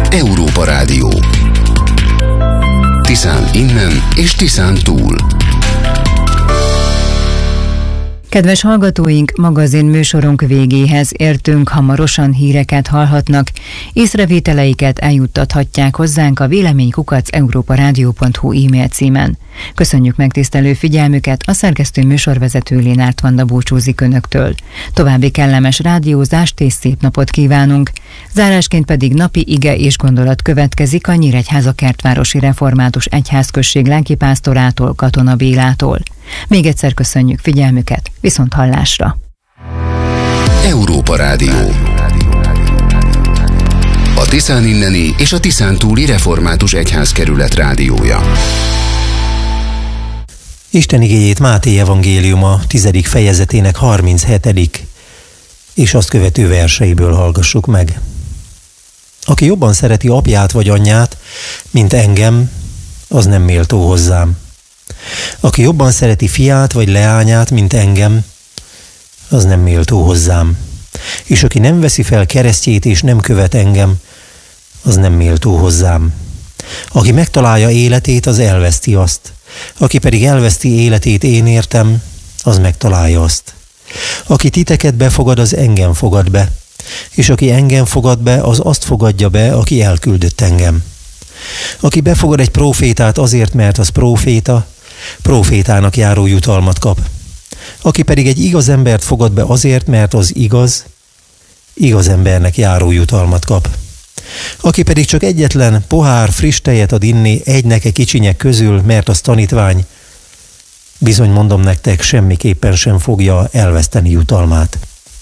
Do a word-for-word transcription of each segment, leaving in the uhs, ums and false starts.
Európa Rádió. Tiszán innen és Tiszán túl. Kedves hallgatóink, magazin műsorunk végéhez értünk, hamarosan híreket hallhatnak. Észrevételeiket eljuttathatják hozzánk a véleménykukac európarádió pont hu e-mail címen. Köszönjük megtisztelő figyelmüket, a szerkesztő műsorvezető Lénárt Vanda búcsúzik önöktől. További kellemes rádiózást és szép napot kívánunk. Zárásként pedig napi ige és gondolat következik a Nyíregyháza Kertvárosi Református Egyházközség lelkipásztorától, Katona Bélától. Még egyszer köszönjük figyelmüket, viszont hallásra! Európa Rádió. A Tiszán inneni és a Tiszán túli Református Egyházkerület rádiója. Isten igéjét Máté evangéliuma tizedik fejezetének harminchetedik és azt követő verseiből hallgassuk meg. Aki jobban szereti apját vagy anyját, mint engem, az nem méltó hozzám. Aki jobban szereti fiát vagy leányát, mint engem, az nem méltó hozzám. És aki nem veszi fel keresztjét és nem követ engem, az nem méltó hozzám. Aki megtalálja életét, az elveszti azt. Aki pedig elveszti életét én értem, az megtalálja azt. Aki titeket befogad, az engem fogad be. És aki engem fogad be, az azt fogadja be, aki elküldött engem. Aki befogad egy prófétát azért, mert az próféta, prófétának járó jutalmat kap. Aki pedig egy igaz embert fogad be azért, mert az igaz, igaz embernek járó jutalmat kap. Aki pedig csak egyetlen pohár friss tejet ad inni egy neke kicsinyek közül, mert az tanítvány, bizony mondom nektek, semmiképpen sem fogja elveszteni jutalmát.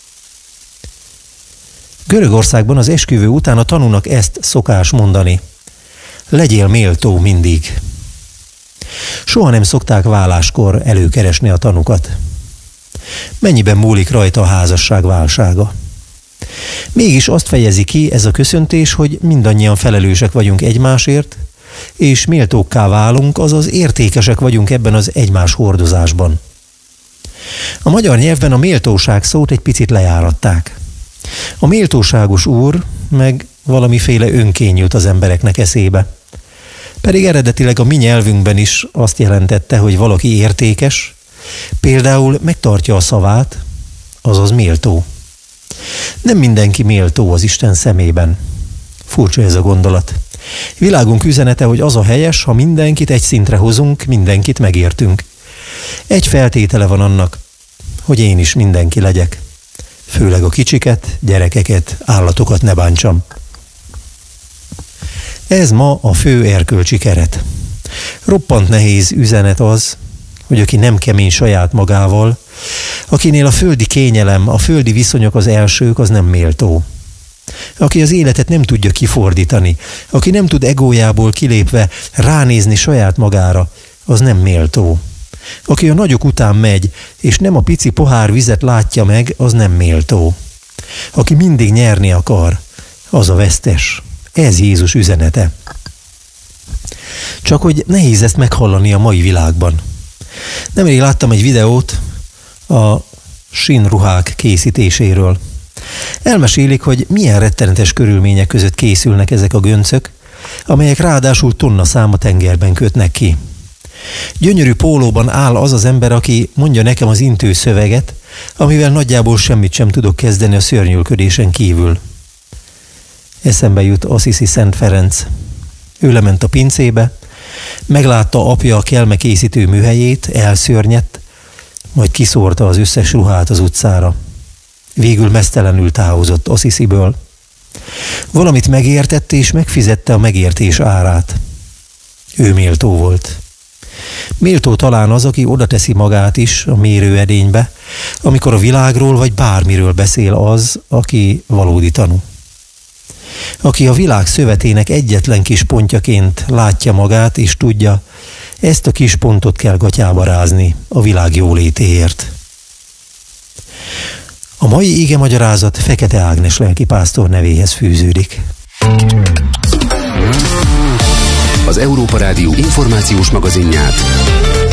Görögországban az esküvő után a tanúnak ezt szokás mondani: legyél méltó mindig. Soha nem szokták váláskor előkeresni a tanukat. Mennyiben múlik rajta a házasság válsága? Mégis azt fejezi ki ez a köszöntés, hogy mindannyian felelősek vagyunk egymásért, és méltókká válunk, azaz értékesek vagyunk ebben az egymás hordozásban. A magyar nyelvben a méltóság szót egy picit lejáratták. A méltóságos úr meg valamiféle önkény jut az embereknek eszébe. Pedig eredetileg a mi nyelvünkben is azt jelentette, hogy valaki értékes, például megtartja a szavát, azaz méltó. Nem mindenki méltó az Isten szemében. Furcsa ez a gondolat. Világunk üzenete, hogy az a helyes, ha mindenkit egy szintre hozunk, mindenkit megértünk. Egy feltétele van annak, hogy én is mindenki legyek. Főleg a kicsiket, gyerekeket, állatokat ne bántsam. Ez ma a fő erkölcsi keret. Roppant nehéz üzenet az, hogy aki nem kemény saját magával, akinél a földi kényelem, a földi viszonyok az elsők, az nem méltó. Aki az életet nem tudja kifordítani, aki nem tud egójából kilépve ránézni saját magára, az nem méltó. Aki a nagyok után megy, és nem a pici pohár vizet látja meg, az nem méltó. Aki mindig nyerni akar, az a vesztes. Ez Jézus üzenete. Csak hogy nehéz ezt meghallani a mai világban. Nemrég láttam egy videót a sínruhák készítéséről. Elmesélik, hogy milyen rettenetes körülmények között készülnek ezek a göncök, amelyek ráadásul tonna száma tengerben kötnek ki. Gyönyörű pólóban áll az az ember, aki mondja nekem az intő szöveget, amivel nagyjából semmit sem tudok kezdeni a szörnyűködésen kívül. Eszembe jut Assisi Szent Ferenc. Ő lement a pincébe, meglátta apja a kelmekészítő műhelyét, elszörnyedt, majd kiszórta az összes ruhát az utcára. Végül meztelenül távozott Assisiből. Valamit megértette és megfizette a megértés árát. Ő méltó volt. Méltó talán az, aki oda teszi magát is a mérőedénybe, amikor a világról vagy bármiről beszél az, aki valódi tanú. Aki a világ szövetének egyetlen kis pontjaként látja magát, és tudja, ezt a kis pontot kell gatyába rázni a világ jólétéért. A mai ige magyarázat Fekete Ágnes lelkipásztor nevéhez fűződik. Az Európa Rádió információs magazinját